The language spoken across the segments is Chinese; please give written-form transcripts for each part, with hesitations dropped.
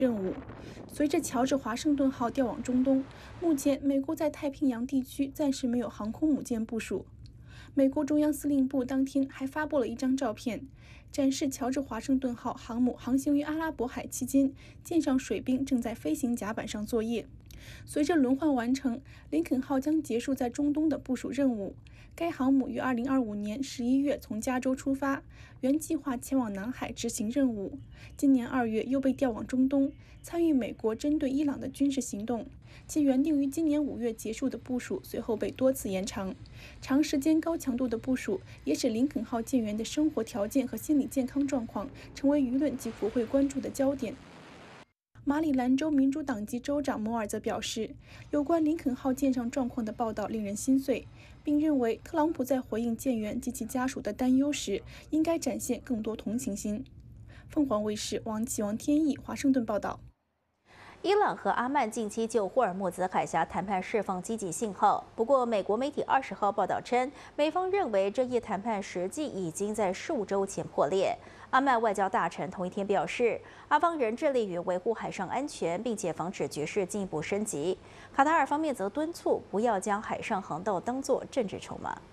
任务。随着乔治华盛顿号调往中东，目前美国在太平洋地区暂时没有航空母舰部署。美国中央司令部当天还发布了一张照片，展示乔治华盛顿号航母航行于阿拉伯海期间，舰上水兵正在飞行甲板上作业。随着轮换完成，林肯号将结束在中东的部署任务。该航母于2025年11月从加州出发，原计划前往南海执行任务，今年2月又被调往中东，参与美国针对伊朗的军事行动。其原定于今年5月结束的部署随后被多次延长。长时间高强度的部署也使林肯号舰员的生活条件和心理健康状况成为舆论及国会关注的焦点。马里兰州民主党籍州长摩尔则表示，有关林肯号舰上状况的报道令人心碎，并认为特朗普在回应舰员及其家属的担忧时，应该展现更多同情心。凤凰卫视王启王天意华盛顿报道。 伊朗和阿曼近期就霍尔木兹海峡谈判释放积极信号，不过美国媒体20号报道称，美方认为这一谈判实际已经在数周前破裂。阿曼外交大臣同一天表示，阿方仍致力于维护海上安全，并且防止局势进一步升级。卡塔尔方面则敦促不要将海上航道当作政治筹码。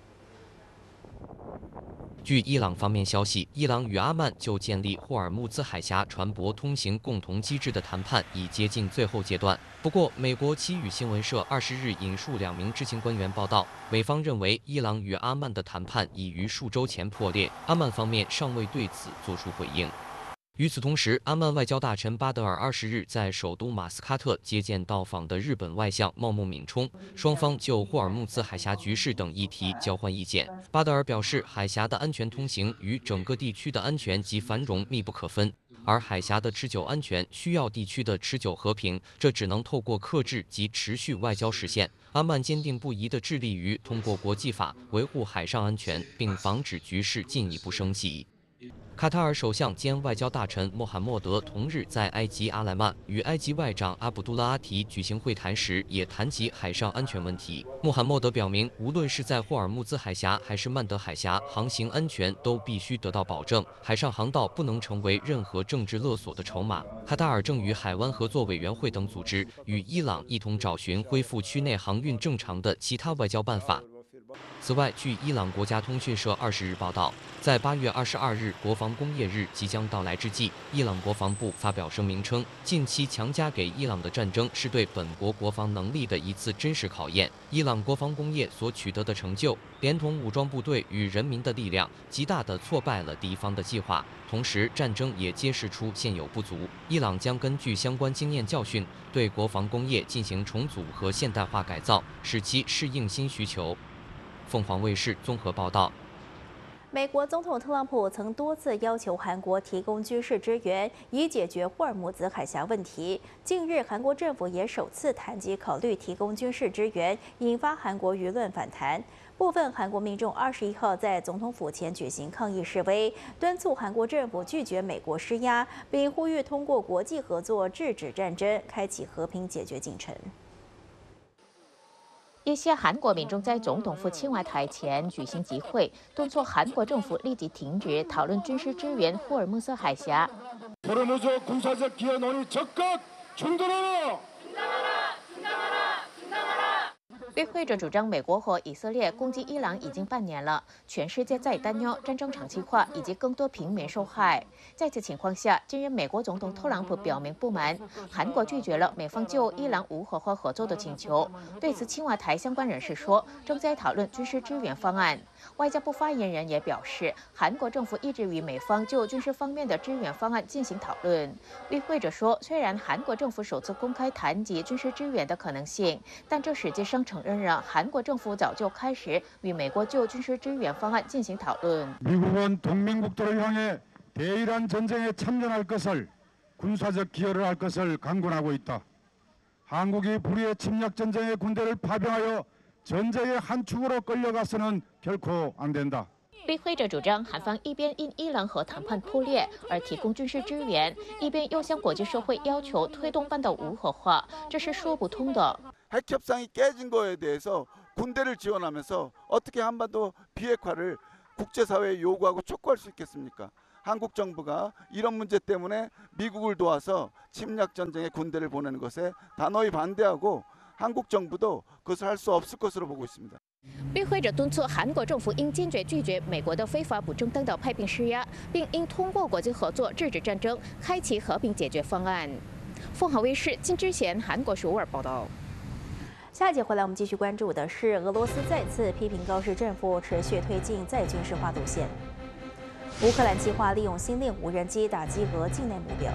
据伊朗方面消息，伊朗与阿曼就建立霍尔木兹海峡船舶通行共同机制的谈判已接近最后阶段。不过，美国奇宇新闻社20日引述2名知情官员报道，美方认为伊朗与阿曼的谈判已于数周前破裂，阿曼方面尚未对此作出回应。与此同时，阿曼外交大臣巴德尔20日在首都马斯喀特接见到访的日本外相茂木敏充，双方就霍尔木兹海峡局势等议题交换意见。巴德尔表示，海峡的安全通行与整个地区的安全及繁荣密不可分，而海峡的持久安全需要地区的持久和平，这只能透过克制及持续外交实现。阿曼坚定不移地致力于通过国际法维护海上安全，并防止局势进一步升级。卡塔尔首相兼外交大臣穆罕默德同日在埃及阿莱曼与埃及外长阿卜杜拉阿提举行会谈时，也谈及海上安全问题。穆罕默德表明，无论是在霍尔木兹海峡还是曼德海峡，航行安全都必须得到保证，海上航道不能成为任何政治勒索的筹码。卡塔尔正与海湾合作委员会等组织与伊朗一同找寻恢复区内航运正常的其他外交办法。此外，据伊朗国家通讯社20日报道，在8月22日国防工业日即将到来之际，伊朗国防部发表声明称，近期强加给伊朗的战争是对本国国防能力的一次真实考验。伊朗国防工业所取得的成就，连同武装部队与人民的力量，极大地挫败了敌方的计划。同时，战争也揭示出现有不足。伊朗将根据相关经验教训，对国防工业进行重组和现代化改造，使其适应新需求。凤凰卫视综合报道。 美国总统特朗普曾多次要求韩国提供军事支援，以解决霍尔木兹海峡问题。近日，韩国政府也首次谈及考虑提供军事支援，引发韩国舆论反弹。部分韩国民众21号在总统府前举行抗议示威，敦促韩国政府拒绝美国施压，并呼吁通过国际合作制止战争，开启和平解决进程。 一些韩国民众在总统府青瓦台前举行集会，敦促韩国政府立即停止讨论军事支援霍尔木兹海峡。与会者主张，美国和以色列攻击伊朗已经半年了，全世界在担忧战争长期化以及更多平民受害。在此情况下，近日美国总统特朗普表明不满，韩国拒绝了美方就伊朗无核化合作的请求。对此，青瓦台相关人士说，正在讨论军事支援方案。外交部发言人也表示，韩国政府一直与美方就军事方面的支援方案进行讨论。与会者说，虽然韩国政府首次公开谈及军事支援的可能性，但这实际上承认了韩国政府早就开始与美国就军事支援方案进行讨论。 미국은 동맹국들을 향해 대이란 전쟁에 참전할 것을 군사적 기여를 할 것을 강권하고 있다. 한국이 불의의 침략 전쟁의 군대를 파병하여 전쟁의 한 축으로 끌려가서는 결코 안 된다. 与会者主张，韩方一边因伊朗核谈判破裂而提供军事支援，一边又向国际社会要求推动半岛无核化，这是说不通的。 핵 협상이 깨진 거에 대해서 군대를 지원하면서 어떻게 한반도 비핵화를 국제사회에 요구하고 촉구할 수 있겠습니까? 한국 정부가 이런 문제 때문에 미국을 도와서 침략 전쟁에 군대를 보내는 것에 단호히 반대하고 한국 정부도 그것을 할 수 없을 것으로 보고 있습니다. 与会者敦促韩国政府应坚决拒绝美国的非法补充弹道派兵施压，并应通过国际合作制止战争，开启和平解决方案。凤凰卫视金之贤韩国首尔报道。 下一节回来，我们继续关注的是俄罗斯再次批评高市政府持续推进再军事化路线。乌克兰计划利用星链无人机打击俄境内目标。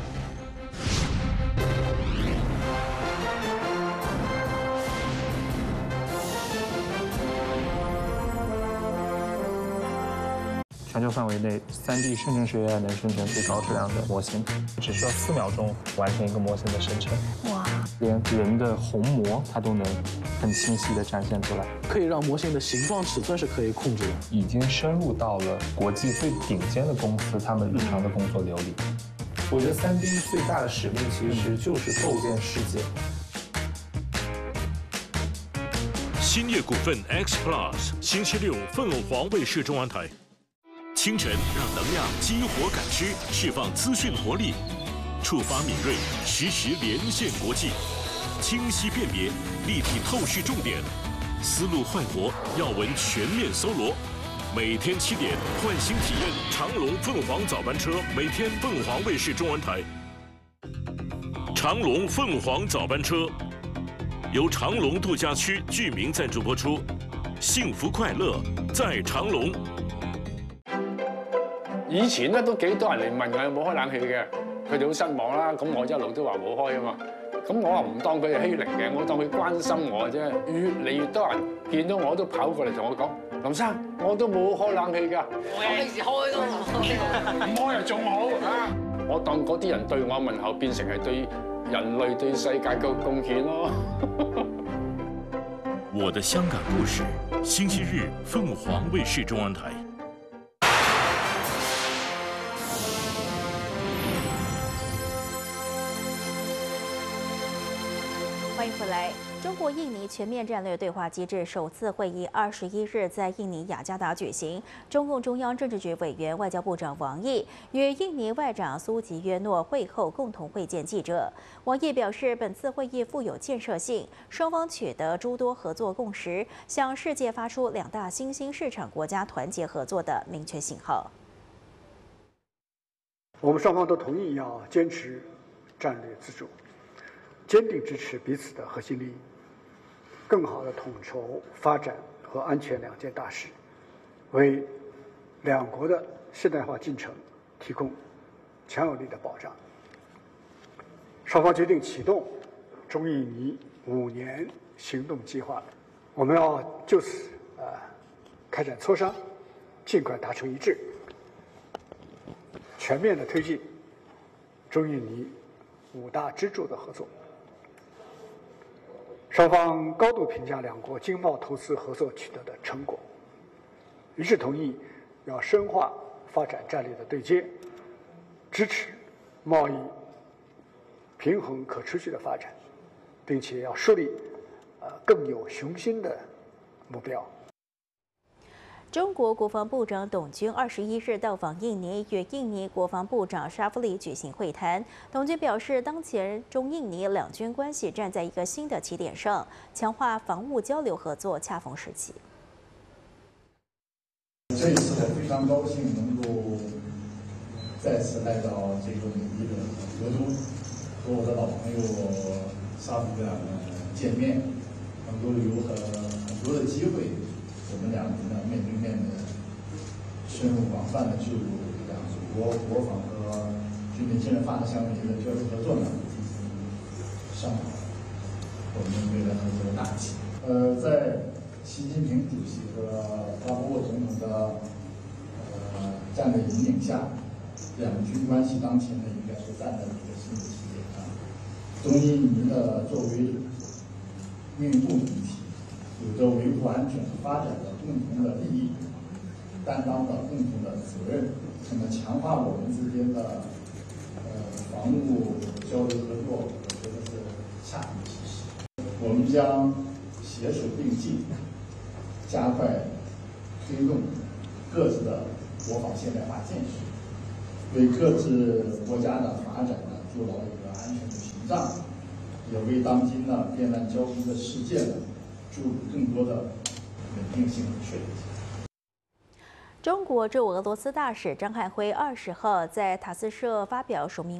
全球范围内，3D 生成学院能生成最高质量的模型，只需要4秒钟完成一个模型的生成。哇！连人的虹膜它都能很清晰地展现出来， 可以让模型的形状、尺寸是可以控制的， 已经深入到了国际最顶尖的公司他们日常的工作流里。我觉得3D 最大的使命其实就是构建世界。 兴业股份 X Plus 星期6凤凰卫视中文台。清晨让能量激活感知，释放资讯活力，触发敏锐，实时连线国际，清晰辨别，立体透视重点，思路焕活，要闻全面搜罗。每天7点，换新体验长龙凤凰早班车，每天凤凰卫视中文台。长龙凤凰早班车由长龙度假区居民赞助播出，幸福快樂在長隆。 以前咧都幾多人嚟問我有冇開冷氣嘅，佢哋好失望啦。咁我一路都話冇開啊嘛。咁我話唔當佢係欺凌嘅，我當佢關心我啫。越嚟越多人見到我都跑過嚟同我講：林生，我都冇開冷氣㗎。我幾時開都唔開又仲好啊！我當嗰啲人對我問候變成係對人類對世界嘅貢獻咯。 我的香港故事，星期日凤凰卫視中文台。 欢迎回来。中国印尼全面战略对话机制首次会议21日在印尼雅加达举行。中共中央政治局委员、外交部长王毅与印尼外长苏吉约诺会后共同会见记者。王毅表示，本次会议富有建设性，双方取得诸多合作共识，向世界发出2大新兴市场国家团结合作的明确信号。 我们双方都同意要坚持战略自主。坚定支持彼此的核心利益，更好地统筹发展和安全2件大事，为两国的现代化进程提供强有力的保障。双方决定启动中印尼5年行动计划，我们要就此开展磋商，尽快达成一致，全面地推进中印尼5大支柱的合作。双方高度评价两国经贸投资合作取得的成果，一致同意要深化发展战略的对接，支持贸易平衡可持续的发展，并且要树立更有雄心的目标。 中国国防部长董军21日到访印尼，与印尼国防部长沙夫里举行会谈。董军表示，当前中印尼两军关系站在一个新的起点上，强化防务交流合作恰逢时期。 这一次我非常高兴能够再次来到这个美丽的德州，和我的老朋友沙夫里见面，能够有很多的机会。我们两人呢面对面的深入广泛的就两祖国国防和军民建设发展相关的交流合作呢进行商讨，我们未来合作的大计。在习近平主席和巴布沃总统的战略引领下，两军关系当前呢应该是站在一个新的起点上。中印尼的作为运动主体，有着维护安全和发展的共同的利益，担当的共同的责任。那么强化我们之间的防务交流合作，我觉得是恰逢其时。我们将携手并进，加快推动各自的国防现代化建设， 为各自国家的发展呢筑牢一个安全的屏障，也为当今呢变乱交织的世界呢注入更多的稳定性和确定性。 中国驻俄罗斯大使张汉辉20号在塔斯社发表署名